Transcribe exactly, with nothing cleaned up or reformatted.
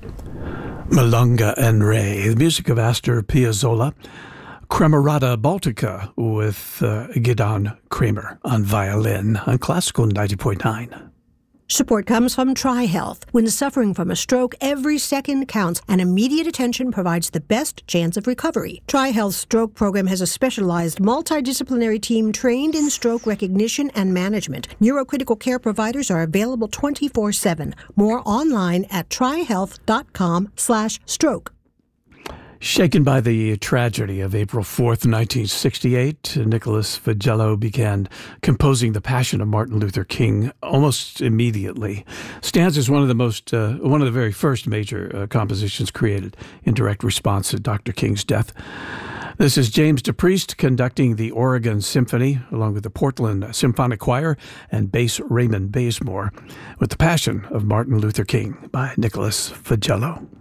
Milonga and Ray, the music of Astor Piazzolla. Cremerata Baltica with uh, Gidon Kramer on violin on Classical ninety point nine. Support comes from TriHealth. When suffering from a stroke, every second counts, and immediate attention provides the best chance of recovery. TriHealth's stroke program has a specialized multidisciplinary team trained in stroke recognition and management. Neurocritical care providers are available twenty-four seven. More online at trihealth.com slash stroke. Shaken by the tragedy of April fourth, nineteen sixty-eight, Nicholas Figelo began composing The Passion of Martin Luther King almost immediately. Stands as one of the most, uh, one of the very first major uh, compositions created in direct response to Doctor King's death. This is James DePriest conducting the Oregon Symphony, along with the Portland Symphonic Choir and bass Raymond Bazemore, with The Passion of Martin Luther King by Nicholas Figelo.